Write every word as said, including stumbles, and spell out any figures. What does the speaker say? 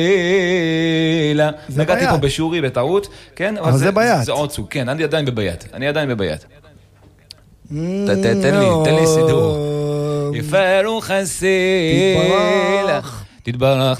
נגעתי פה בשורי בטעות, כן? אבל זה ביד. זה עוד סוג, כן, אני עדיין בביד. אני עדיין בביד. תן לי, תן לי סידור. יפרו חסיל. תתברך. תתברך.